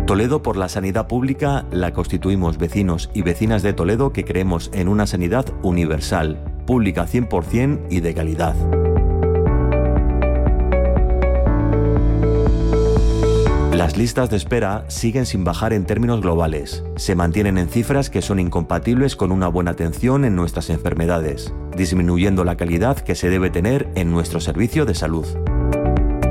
Toledo por la sanidad pública la constituimos vecinos y vecinas de Toledo que creemos en una sanidad universal, pública 100% y de calidad. Las listas de espera siguen sin bajar en términos globales. Se mantienen en cifras que son incompatibles con una buena atención en nuestras enfermedades, disminuyendo la calidad que se debe tener en nuestro servicio de salud.